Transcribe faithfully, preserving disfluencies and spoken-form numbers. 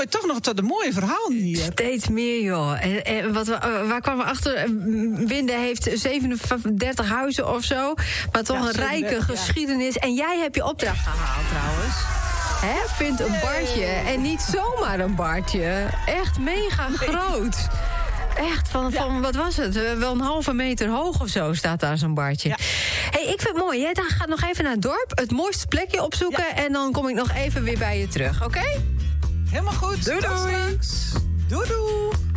je toch nog tot de mooie verhalen hier. Steeds meer, joh. En, en wat, waar kwamen we achter? Winde heeft zevenendertig huizen of zo. Maar toch Ja, een rijke zevenendertig, ja. geschiedenis. En jij hebt je opdracht gehaald, trouwens. Hè? Vind een bartje. En niet zomaar een bartje. Echt mega groot. Echt, van, van wat was het? Uh, wel een halve meter hoog of zo staat daar zo'n bartje. Ja. Hey, ik vind het mooi. Jij gaat nog even naar het dorp. Het mooiste plekje opzoeken. Ja. En dan kom ik nog even weer bij je terug, oké? Okay? Helemaal goed. Doei, Tot doei. straks. Doei doei.